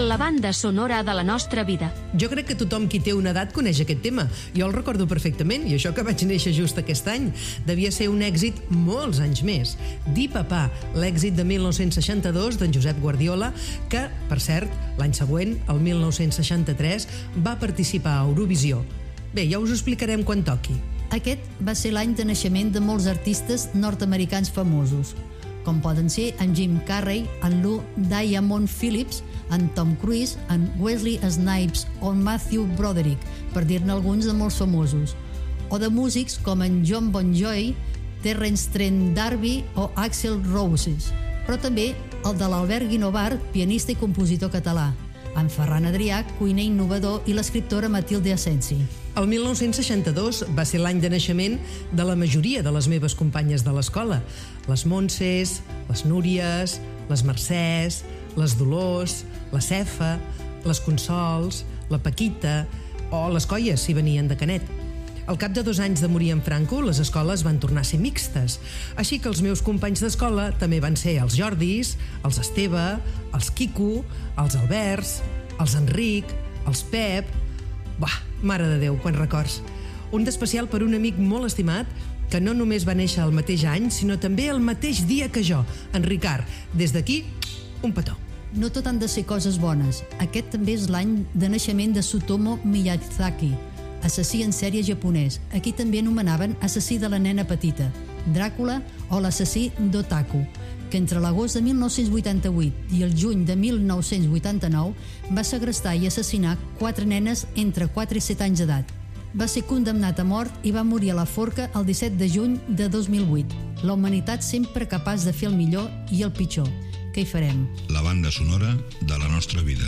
la banda sonora de la nostra vida. Jo crec que tothom qui té una edat coneix aquest tema. Jo el recordo perfectament, i això que vaig néixer just aquest any. Devia ser un èxit molts anys més. Di Papà, l'èxit de 1962 d'en Josep Guardiola, que, per cert, l'any següent, el 1963, va participar a Eurovisió. Bé, ja us ho explicarem quan toqui. Aquest va ser l'any de naixement de molts artistes nord-americans famosos, com poden ser en Jim Carrey, en Lou Diamond Phillips, en Tom Cruise, en Wesley Snipes o en Matthew Broderick, per dir-ne alguns de molts famosos, o de músics com en John Bon Jovi, Terence Trent D'Arby o Axl Rose, però també el de l'Albert Guinovart, pianista i compositor català, en Ferran Adrià, cuiner innovador, i l'escriptora Matilde Asensi. El 1962 va ser l'any de naixement de la majoria de les meves companyes de l'escola. Les Montses, les Núries, les Mercès, les Dolors, la Cefa, les Consols, la Paquita o les Colles, si venien de Canet. Al cap de 2 anys de morir en Franco, les escoles van tornar a ser mixtes. Així que els meus companys d'escola també van ser els Jordis, els Esteve, els Quico, els Alberts, els Enric, els Pep... Buah, mare de Déu, quants records. Un d'especial per un amic molt estimat que no només va néixer el mateix any, sinó també el mateix dia que jo, en Ricard. Des d'aquí, un petó. No tot han de ser coses bones. Aquest també és l'any de naixement de Tsutomu Miyazaki, assassí en sèrie japonès. Aquí també anomenaven assassí de la nena petita, Dràcula o l'assassí d'Otaku, que entre l'agost de 1988 i el juny de 1989 va segrestar i assassinar 4 nenes entre 4 i 7 anys d'edat. Va ser condemnat a mort i va morir a la forca el 17 de juny de 2008. La humanitat sempre capaç de fer el millor i el pitjor. Què hi farem? La banda sonora de la nostra vida.